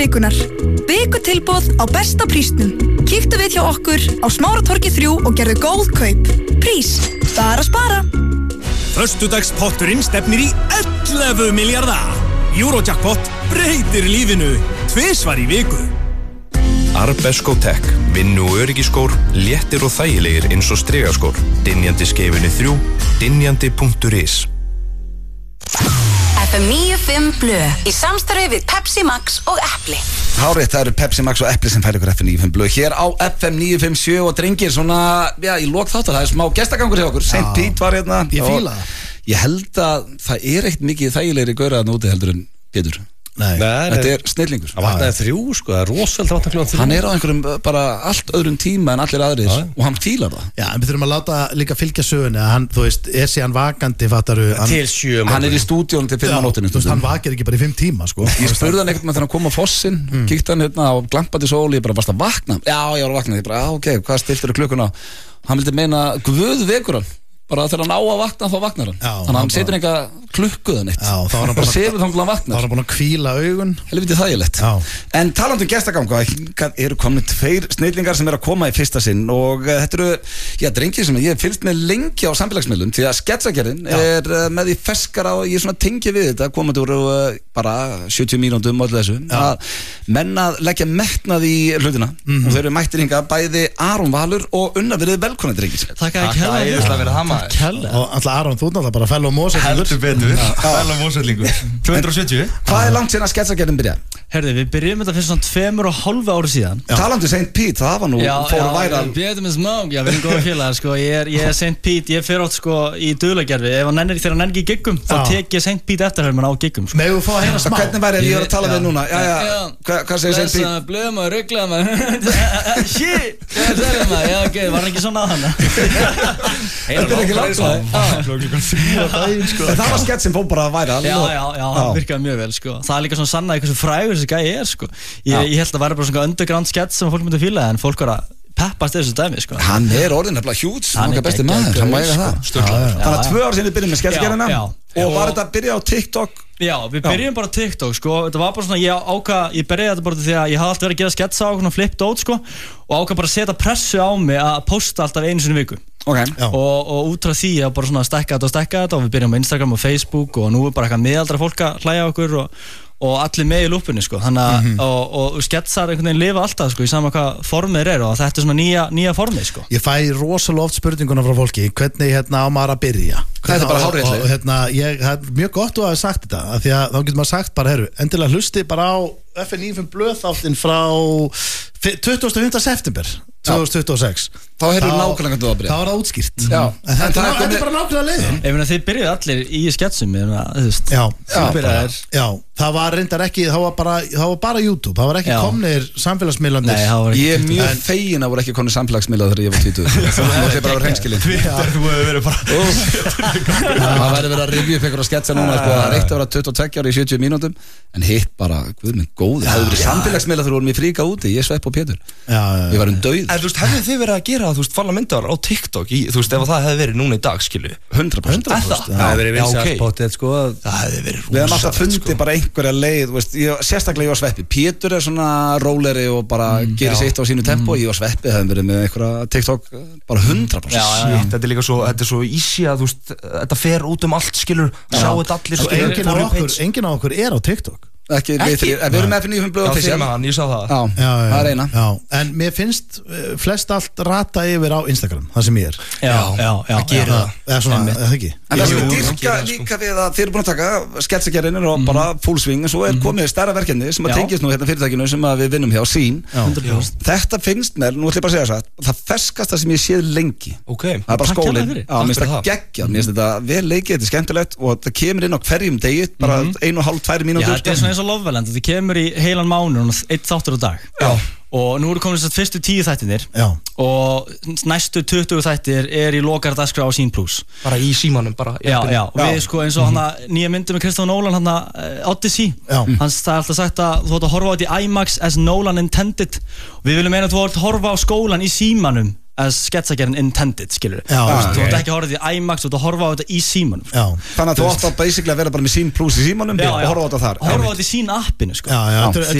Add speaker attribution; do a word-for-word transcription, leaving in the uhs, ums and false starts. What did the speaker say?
Speaker 1: vikunar. Vikutilboð á besta prísnum. Kíktu við hjá okkur á Smáratorgi þrjú og gerðu góð kaup. Prís, bara spara.
Speaker 2: Föstudagspotturinn stefnir í ellefu milljarða. Eurojackpot breytir lífinu tvisvar í viku.
Speaker 3: Arbesko Tech, vinnu og öryggiskór, léttir og þægilegir eins og strigaskór. Dynjandi skeifunni þrjú, dynjandi punktur is.
Speaker 4: F M níu fimm Blö í samstarfi við Pepsi Max og Epli.
Speaker 5: Hárið, það eru Pepsi Max og Epli sem færi ykkur F M níu fimm Blö hér á F M níu fimm sjö og drengir svona, já, í lok þáttar, það er smá gestagangur hjá okkur. Saint Pete var hérna.
Speaker 6: Ég fíla það.
Speaker 5: Ég held að það er ekkert mikið þægilegri gaura þarna úti heldur en Pétur.
Speaker 6: Nei,
Speaker 5: þetta er snillingur.
Speaker 7: Það vaknaði þrjú, sko, það er rosalega vakna klukkan þrjú.
Speaker 5: Hann er á einhverjum bara allt öðrum tíma en allir aðrir ja. Og hann fílar það.
Speaker 6: Já, en við þurfum að láta líka fylgja sögunni að hann, þú veist, er síðan vakandi, fattaru.
Speaker 7: Til sjö.
Speaker 5: Hann er í stúdíónu til fimm á nóttinni.
Speaker 6: Þú veist, hann vakir ekki bara í fimm tíma, sko.
Speaker 5: Ég spurði hann ekkert með þegar hann kom á fossinn, mm. kíkti hann hérna á glampandi sól, ég bara varst að vakna. Já, ég var að vakna, ég bara, já, ok, hvað stiltur klukkuna? Hann vildi meina, guð vekur hann. Bara þegar hann á að vakna þá vaknar hann. Já, þannig að hann setur einhver klukkuðan eitt.
Speaker 6: Já, þá var hann bara
Speaker 5: sefur þá hann vaknar.
Speaker 6: Þá var hann búin að hvíla augun.
Speaker 5: Helviti þægilegt.
Speaker 6: Já.
Speaker 5: En talandi um gestaganga, eru komin tveir snillingar sem eru að koma í fyrsta sinn og uh, þetta eru, já, drengir sem ég hef fylgst með lengi á samfélagsmiðlum því að sketsagerðin er uh, með því ferskara og ég svona tengi við þetta komandi úr uh, bara sjötíu mínútum og allir þessu að menna leggja metnað í hlutina mm-hmm. og þau eru mættir hingað bæði Aron Valur og Unnar verið velkomin drengir.
Speaker 8: Takk að
Speaker 6: og alltaf Aron, þú náttúrulega bara fell á mósellingur.
Speaker 8: Heldur betur, fell á mósellingur. tvö hundruð og sjötíu.
Speaker 5: Hvað er langt síðan að sketsagerðin byrja?
Speaker 8: Herði, við byrjum þetta fyrir svona tveimur og hálfu ári síðan.
Speaker 5: Talandi Saint Pete, það var nú fóru væral.
Speaker 8: Já, Pétur með smák, já, við erum góða félagar, sko. Ég er, ég er Saint Pete, ég fer átt, sko, í duglegerfi. Ef hann nennir, þegar hann nennir ekki í giggum, þá tek ég Saint Pete eftir hann á giggum, sko.
Speaker 6: Megum við fá að heyra smá?
Speaker 5: Hvernig væri ég var að tala við núna? Já, já, hvað segir Saint Pete?
Speaker 8: Blöðum og rugglaðum og shit, ég segir maður, já, ok, var hann ekki svona að hana?
Speaker 5: Þetta er ekki langt svo. Það var skett sem fór bara að væra.
Speaker 8: Já, já, já, það virkaði mjög vel, sko. Það er líka svona sanna hversu frægur þessi gæi er, sko. Ég, ég held að væri bara svona underground skett sem fólk myndi að fíla, en fólk var að peppast þessu dæmi, sko.
Speaker 5: Hann er orðin nefnilega hjúts, hann er besti maður, hann væri það. Þannig að tvö ár sinni byrjum með sketsagerðina og var þetta að byrja á TikTok?
Speaker 8: Já, við byrjum bara á TikTok, sko. Þetta var bara svona, ég ákvað, ég byrjaði þetta bara því að ég hafði alltaf verið að gera sketsa á svona flip dót, sko, og ákvað bara að setja pressu á mig að posta alltaf einu sinni í viku.
Speaker 5: Okay.
Speaker 8: Og, og út frá því að bara svona stekka þetta og stekka þetta og við byrjum á Instagram og Facebook og nú er bara eitthvað miðaldra fólk að hlæja okkur og, og allir með í lúpunni, sko. Þannig að mm-hmm. og, og sketsar einhvern veginn lifa alltaf, sko, í sama hvað formið er og þetta er svona nýja, nýja formið, sko.
Speaker 6: Ég fæ rosalega oft spurninguna frá fólki, hvernig hérna á maður að byrja?
Speaker 5: Það er bara hárrétt.
Speaker 6: Og hérna, ég, það er mjög gott að hafa sagt þetta, af því að þá getur maður sagt bara, herru, endilega hlusti bara á F M níu fimm Blöð þáttinn frá tuttugasta og fimmta september tvö þúsund tuttugu og sex.
Speaker 5: Þá hefur nákvæmlega hvernig þú að byrja.
Speaker 6: Þá er það útskýrt.
Speaker 5: Já.
Speaker 6: En þetta er, er bara nákvæmlega leiðin.
Speaker 8: Ég meina þið byrjuðu allir í sketsum, ég meina, þú veist.
Speaker 6: Já.
Speaker 8: Já,
Speaker 6: já, það var reyndar ekki, það var bara, það var bara YouTube, það var ekki já. komnir samfélagsmiðlandir.
Speaker 8: Nei, það var ekki.
Speaker 5: Ég er mjög en... fegin að voru ekki komnir samfélagsmiðlar þegar ég var tvítugur. Þú ætti bara að vera hreinskilinn.
Speaker 7: Þú hefur verið bara...
Speaker 5: Það væri verið að review upp einhverja sketsa núna, sko, það er eitt að vera tuttugu og tveggja ára í sjötíu mínútum, en hitt bara, guð minn góði, það hefur verið samfélagsmiðlar þegar vorum við fríka úti, ég Svepp og Pétur. Við varum dauð.
Speaker 7: En þú veist, hefðu þið verið að gera, þú veist, falla myndar á TikTok, í, þú veist, ef það hefði verið núna í dag, skilu?
Speaker 5: hundrað prósent.
Speaker 7: Það hefði verið vinsælspotið, sko.
Speaker 5: Það hefði verið rosalegt. Við hefum alltaf fundið bara einhverja leið, þú veist, ég, sérstaklega ég og Sveppi. Pétur er svona róleri og bara mm, gerir sitt á sínu tempo, ég og Sveppi hefum verið með einhverja TikTok bara hundrað prósent.
Speaker 7: Já, já, þetta er líka svo, þetta er svo easy að, þú veist, þetta fer út um allt, skilur, sjá þetta allir,
Speaker 6: skilur. Enginn á okkur er á TikTok.
Speaker 5: Ekki, ekki? Við, við erum með F M níu fimm Blöð og
Speaker 7: Official. Já, hann, ég sá það.
Speaker 5: Já, já, já, það er eina.
Speaker 6: Já, en mér finnst flest allt rata yfir á Instagram, það sem ég er.
Speaker 8: Já, já, já.
Speaker 6: Það gerir það. Eða svona, eða ekki.
Speaker 5: En það sem við dýrka líka við að þið eru búin að taka sketsagerðinir og bara full swing, en svo er komið stærra verkefni sem að tengist nú hérna fyrirtækinu sem að við vinnum hjá Sín. Þetta finnst mér, nú ætlum ég bara að segja það, það ferskasta sem ég séð lengi.
Speaker 7: Okay.
Speaker 5: Það er bara skólinn. Já, mér finnst það geggjað, mér finnst þetta vel leikið, þetta er skemmtilegt og það kemur inn á hverjum degi, bara einu og hálf, tvær mínútur.
Speaker 8: Já, þetta er svona eins og Loveland, þetta kemur í heilan mánuð og eitt þáttur á dag.
Speaker 5: Já.
Speaker 8: Og nú eru komin þess að fyrstu tíu þættirnir og næstu tuttugu þættir er í lokar dagskrá á Sín Plus.
Speaker 7: Bara í símanum, bara.
Speaker 8: Já, já, og við sko eins og hann að nýja myndi með Kristoffer Nolan hann að Odyssey. Hans það er alltaf sagt að þú ætti að horfa á þetta í IMAX as Nolan intended. Og við viljum meina að þú ætti að horfa á skólan í símanum as sketsagerðin intended, skilur.
Speaker 6: Já,
Speaker 8: þú ætti ekki að horfa á þetta í IMAX, þú ætti að horfa á þetta í símanum.
Speaker 6: Já.
Speaker 5: Þannig að þú ætti að basically að vera bara með Sín Plus í símanum og horfa á þetta þar.
Speaker 8: Horfa á þetta í Sín appinu, sko.
Speaker 6: Já, já, þetta